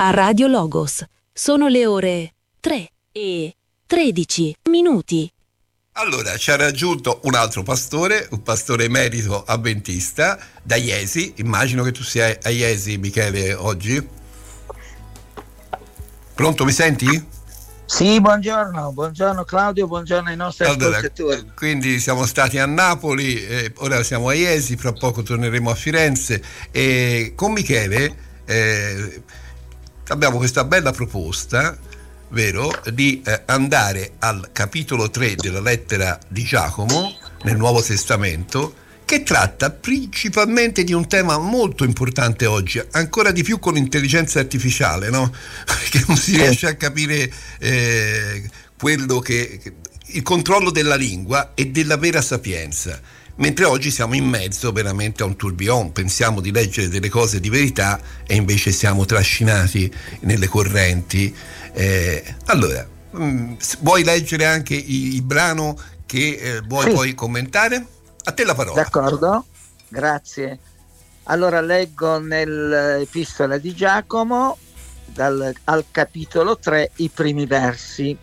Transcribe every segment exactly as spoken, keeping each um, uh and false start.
a Radio Logos. Sono le ore tre e tredici minuti. Allora, ci ha raggiunto un altro pastore, un pastore emerito avventista da Iesi. Immagino che tu sia a Iesi, Michele, oggi. Pronto, mi senti? Sì, buongiorno, buongiorno Claudio, buongiorno ai nostri allora, ascoltatori. Quindi siamo stati a Napoli, eh, ora siamo a Iesi, fra poco torneremo a Firenze e con Michele eh, abbiamo questa bella proposta, vero, di eh, andare al capitolo tre della lettera di Giacomo nel Nuovo Testamento, che tratta principalmente di un tema molto importante oggi, ancora di più con l'intelligenza artificiale, no? Perché non si riesce a capire eh, quello che, che il controllo della lingua e della vera sapienza, mentre oggi siamo in mezzo veramente a un tourbillon, pensiamo di leggere delle cose di verità e invece siamo trascinati nelle correnti. Eh, allora, mh, vuoi leggere anche il, il brano che eh, vuoi sì. poi commentare? A te la parola. D'accordo, grazie. Allora leggo nell'epistola di Giacomo dal, al capitolo tre i primi versi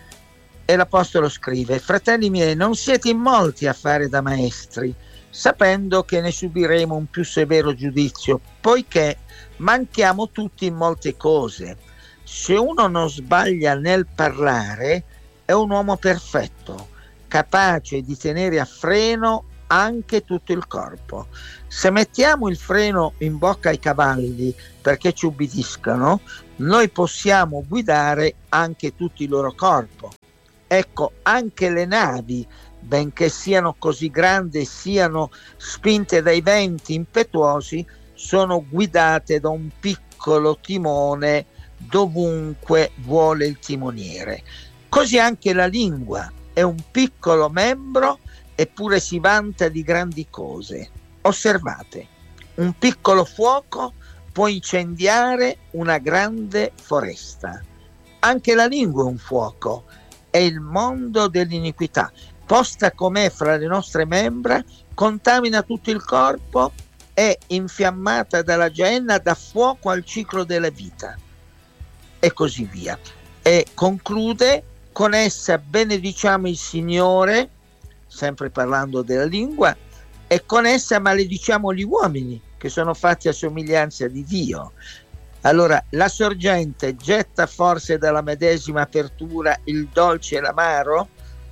e l'apostolo scrive: fratelli miei, non siete in molti a fare da maestri, sapendo che ne subiremo un più severo giudizio, poiché manchiamo tutti in molte cose. Se uno non sbaglia nel parlare è un uomo perfetto, capace di tenere a freno anche tutto il corpo. Se mettiamo il freno in bocca ai cavalli perché ci ubbidiscano, noi possiamo guidare anche tutto il loro corpo. Ecco, anche le navi, benché siano così grandi e siano spinte dai venti impetuosi, sono guidate da un piccolo timone dovunque vuole il timoniere. Così anche la lingua è un piccolo membro, eppure si vanta di grandi cose. Osservate, un piccolo fuoco può incendiare una grande foresta. Anche la lingua è un fuoco, è il mondo dell'iniquità. Posta com'è fra le nostre membra, contamina tutto il corpo, è infiammata dalla genna, dà fuoco al ciclo della vita, e così via. E conclude: con essa benediciamo il Signore, sempre parlando della lingua, e con essa malediciamo gli uomini che sono fatti a somiglianza di Dio. Allora la sorgente getta forse dalla medesima apertura il dolce e l'amaro?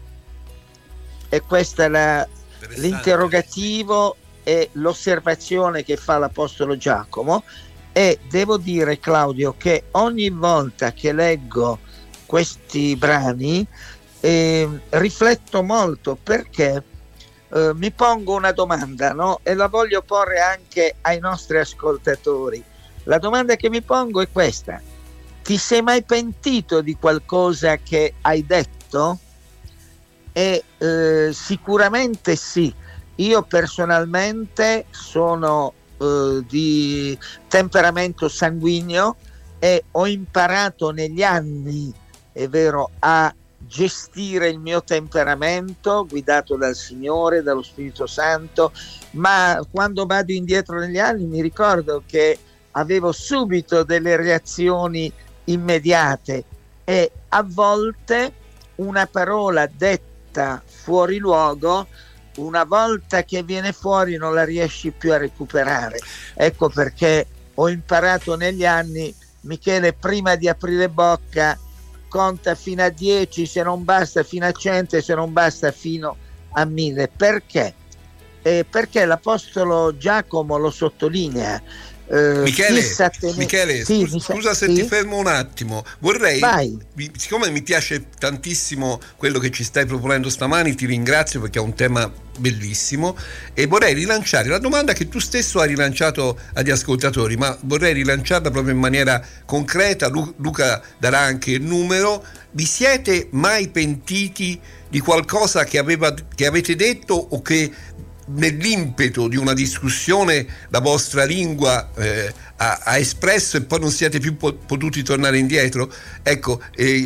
E questa è la, l'interrogativo e l'osservazione che fa l'apostolo Giacomo. E devo dire, Claudio, che ogni volta che leggo questi brani eh, rifletto molto, perché eh, mi pongo una domanda, no? E la voglio porre anche ai nostri ascoltatori. La domanda che mi pongo è questa: ti sei mai pentito di qualcosa che hai detto? E eh, sicuramente sì. Io personalmente sono eh, di temperamento sanguigno e ho imparato negli anni, è vero, a gestire il mio temperamento guidato dal Signore, dallo Spirito Santo, ma quando vado indietro negli anni mi ricordo che avevo subito delle reazioni immediate e a volte una parola detta fuori luogo, una volta che viene fuori non la riesci più a recuperare. Ecco perché ho imparato negli anni, Michele, prima di aprire bocca conta fino a dieci, se non basta fino a cento e se non basta fino a mille. Perché? Eh, perché l'apostolo Giacomo lo sottolinea. Uh, Michele, ten- Michele sì, scusa, scusa se sì? ti fermo un attimo, vorrei, Vai. siccome mi piace tantissimo quello che ci stai proponendo stamani, ti ringrazio perché è un tema bellissimo e vorrei rilanciare la domanda che tu stesso hai rilanciato agli ascoltatori, ma vorrei rilanciarla proprio in maniera concreta. Lu- Luca darà anche il numero. Vi siete mai pentiti di qualcosa che, aveva, che avete detto o che nell'impeto di una discussione la vostra lingua eh, ha, ha espresso e poi non siete più po- potuti tornare indietro? Ecco, eh,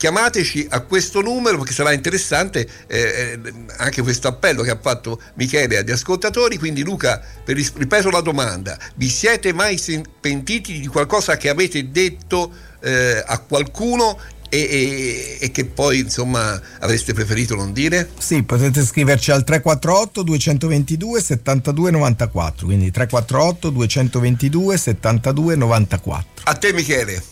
chiamateci a questo numero, perché sarà interessante eh, anche questo appello che ha fatto Michele agli ascoltatori. Quindi Luca, per ris- ripeto la domanda: vi siete mai sen- pentiti di qualcosa che avete detto eh, a qualcuno e, e, e che poi insomma avreste preferito non dire? Sì, potete scriverci al tre quattro otto due due due settantadue novantaquattro, quindi tre quattro otto due due settantadue novantaquattro. A te Michele.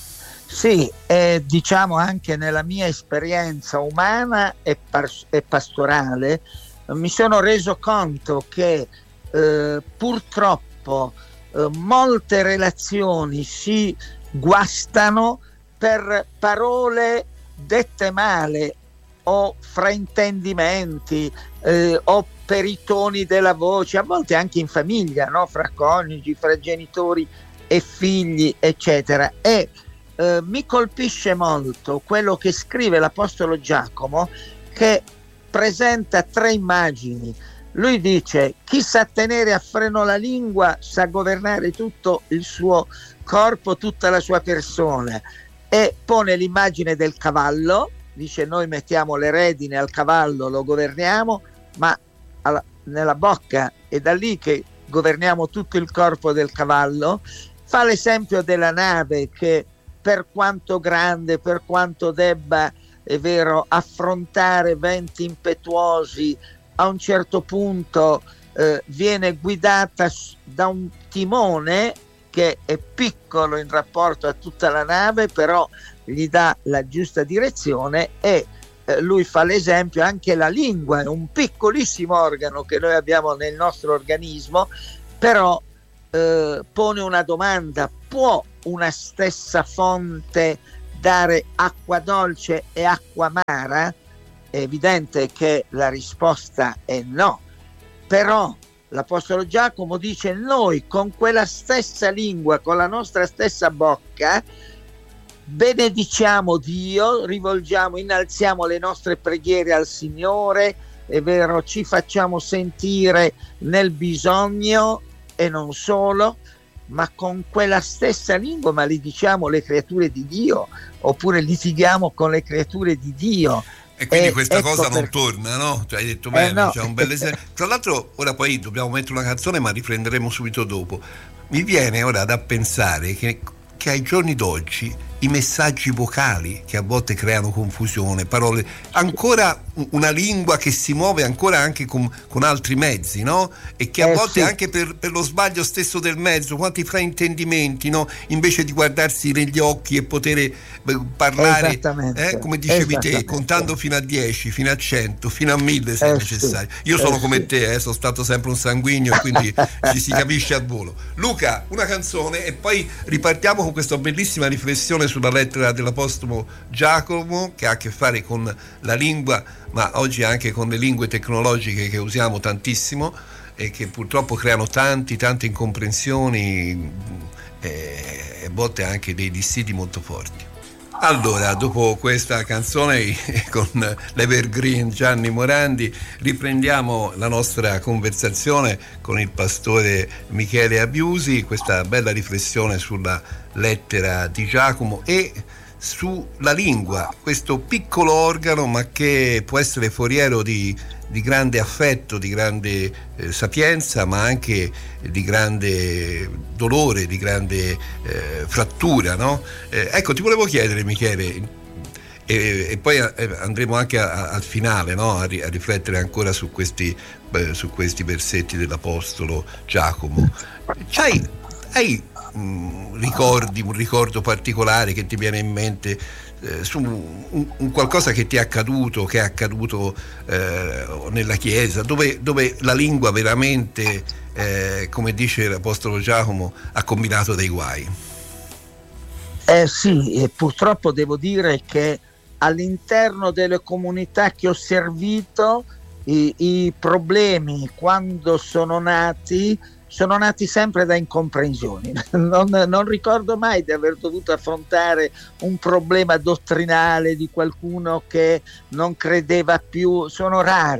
Sì, eh, diciamo anche nella mia esperienza umana e, par- e pastorale mi sono reso conto che eh, purtroppo eh, molte relazioni si guastano per parole dette male o fraintendimenti eh, o per i toni della voce, a volte anche in famiglia, no? Fra coniugi, fra genitori e figli, eccetera. E eh, mi colpisce molto quello che scrive l'Apostolo Giacomo, che presenta tre immagini. Lui dice: chi sa tenere a freno la lingua sa governare tutto il suo corpo, tutta la sua persona. E pone l'immagine del cavallo, dice: noi mettiamo le redine al cavallo, lo governiamo, ma alla, nella bocca è da lì che governiamo tutto il corpo del cavallo. Fa l'esempio della nave che, per quanto grande, per quanto debba, è vero, affrontare venti impetuosi, a un certo punto eh, viene guidata da un timone che è piccolo in rapporto a tutta la nave, però gli dà la giusta direzione. E eh, lui fa l'esempio: anche la lingua è un piccolissimo organo che noi abbiamo nel nostro organismo, però eh, pone una domanda: può una stessa fonte dare acqua dolce e acqua amara? È evidente che la risposta è no, però l'Apostolo Giacomo dice: noi con quella stessa lingua, con la nostra stessa bocca, benediciamo Dio, rivolgiamo, innalziamo le nostre preghiere al Signore, è vero, ci facciamo sentire nel bisogno e non solo, ma con quella stessa lingua malediciamo le creature di Dio, oppure litighiamo con le creature di Dio. E quindi eh, questa ecco cosa non per... torna, no? Cioè hai detto bene, eh no. c'è un bel esempio. Tra l'altro ora poi dobbiamo mettere una canzone, ma riprenderemo subito dopo. Mi viene ora da pensare che, che ai giorni d'oggi i messaggi vocali, che a volte creano confusione, parole, ancora una lingua che si muove ancora anche con, con altri mezzi, no? E che a eh, volte sì. anche per, per lo sbaglio stesso del mezzo, quanti fraintendimenti, no? Invece di guardarsi negli occhi e poter parlare, eh, come dicevi te, contando fino a dieci, fino a cento, fino a mille se eh, è necessario. sì. Io sono eh, come sì. te, eh, sono stato sempre un sanguigno, quindi ci si capisce al volo. Luca, una canzone e poi ripartiamo con questa bellissima riflessione sulla lettera dell'Apostolo Giacomo, che ha a che fare con la lingua, ma oggi anche con le lingue tecnologiche che usiamo tantissimo e che purtroppo creano tanti, tante incomprensioni e a volte anche dei dissidi molto forti. Allora, dopo questa canzone con l'Evergreen Gianni Morandi, riprendiamo la nostra conversazione con il pastore Michele Abiusi, questa bella riflessione sulla lettera di Giacomo e sulla lingua, questo piccolo organo ma che può essere foriero di, di grande affetto, di grande eh, sapienza, ma anche di grande dolore, di grande eh, frattura, no? Eh, ecco, ti volevo chiedere, Michele, e, e poi eh, andremo anche a, a, al finale, no? a, ri, a riflettere ancora su questi, eh, su questi versetti dell'Apostolo Giacomo. C'hai, hai mh, ricordi, un ricordo particolare che ti viene in mente eh, su un, un qualcosa che ti è accaduto, che è accaduto eh, nella Chiesa, dove, dove la lingua veramente, eh, come dice l'Apostolo Giacomo, ha combinato dei guai? Eh sì, e purtroppo devo dire che all'interno delle comunità che ho servito i, i problemi, quando sono nati, sono nati sempre da incomprensioni. Non, non ricordo mai di aver dovuto affrontare un problema dottrinale di qualcuno che non credeva più, sono rari,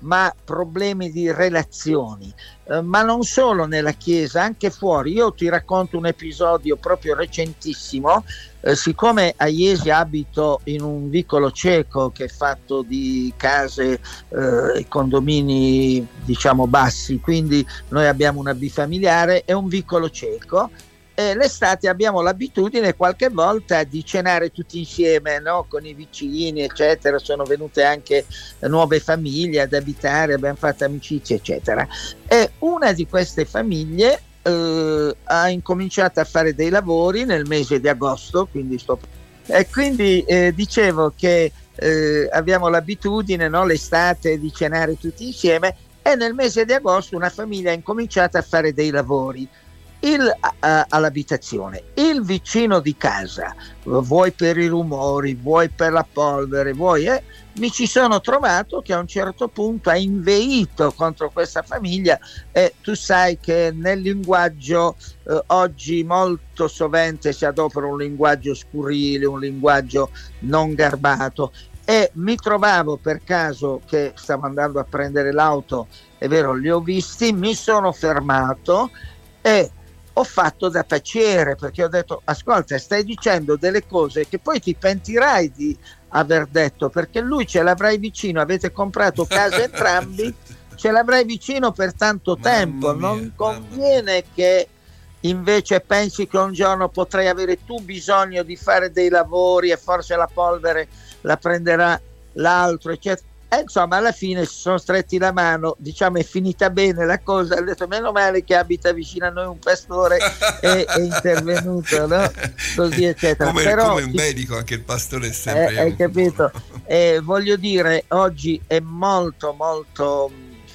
ma problemi di relazioni, eh, ma non solo nella Chiesa, anche fuori. Io ti racconto un episodio proprio recentissimo. Eh, siccome a Iesi abito in un vicolo cieco che è fatto di case e eh, condomini diciamo bassi, quindi noi abbiamo una bifamiliare e un vicolo cieco, e l'estate abbiamo l'abitudine qualche volta di cenare tutti insieme, no? Con i vicini eccetera. Sono venute anche nuove famiglie ad abitare, abbiamo fatto amicizie eccetera, e una di queste famiglie eh, ha incominciato a fare dei lavori nel mese di agosto, quindi sto... e quindi eh, dicevo che eh, abbiamo l'abitudine, no? L'estate di cenare tutti insieme, e nel mese di agosto una famiglia ha incominciato a fare dei lavori Il, uh, all'abitazione. Il vicino di casa, vuoi per i rumori, vuoi per la polvere, vuoi, eh, mi ci sono trovato che a un certo punto ha inveito contro questa famiglia, e tu sai che nel linguaggio eh, oggi molto sovente si adopera un linguaggio scurrile, un linguaggio non garbato, e mi trovavo per caso che stavo andando a prendere l'auto, è vero, li ho visti, mi sono fermato e ho fatto da taciere, perché ho detto: ascolta, stai dicendo delle cose che poi ti pentirai di aver detto, perché lui ce l'avrai vicino, avete comprato casa entrambi, ce l'avrai vicino per tanto Mamma tempo, mia, non conviene che invece pensi che un giorno potrai avere tu bisogno di fare dei lavori e forse la polvere la prenderà l'altro eccetera. E insomma alla fine si sono stretti la mano, diciamo è finita bene la cosa. Ho detto: meno male che abita vicino a noi un pastore, è, è intervenuto, no? Così eccetera. Come, Però, come un medico, anche il pastore è sempre eh, hai capito? Eh, voglio dire, oggi è molto molto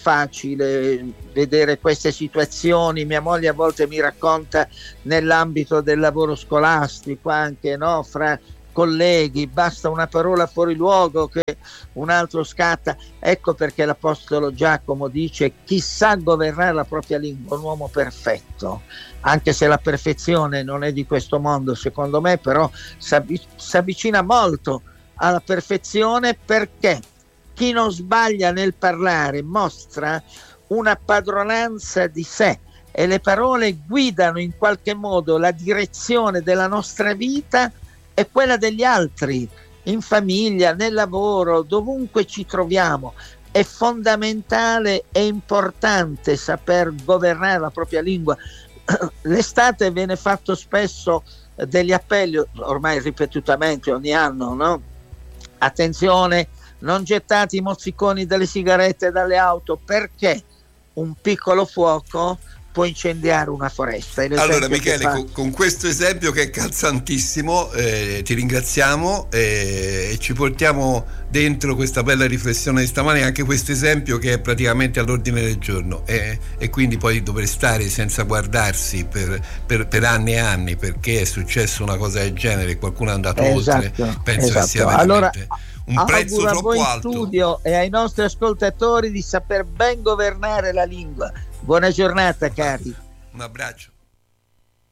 facile vedere queste situazioni. Mia moglie a volte mi racconta nell'ambito del lavoro scolastico anche, no? Fra colleghi, basta una parola fuori luogo che un altro scatta. Ecco perché l'Apostolo Giacomo dice: chi sa governare la propria lingua, un uomo perfetto. Anche se la perfezione non è di questo mondo, secondo me, però si avvicina molto alla perfezione, perché chi non sbaglia nel parlare mostra una padronanza di sé, e le parole guidano in qualche modo la direzione della nostra vita e quella degli altri, in famiglia, nel lavoro, dovunque ci troviamo. È fondamentale e importante saper governare la propria lingua. L'estate viene fatto spesso degli appelli, ormai ripetutamente ogni anno, no? Attenzione, non gettate i mozziconi dalle sigarette dalle auto, perché un piccolo fuoco può incendiare una foresta. Allora Michele, fa... con, con questo esempio che è calzantissimo, eh, ti ringraziamo eh, e ci portiamo dentro questa bella riflessione di stamani, anche questo esempio che è praticamente all'ordine del giorno, eh, e quindi poi dover stare senza guardarsi per, per, per anni e anni perché è successo una cosa del genere e qualcuno è andato esatto, oltre, penso esatto. che sia veramente allora, un prezzo auguro troppo a voi in alto. Studio e ai nostri ascoltatori di saper ben governare la lingua. Buona giornata cari. Un abbraccio.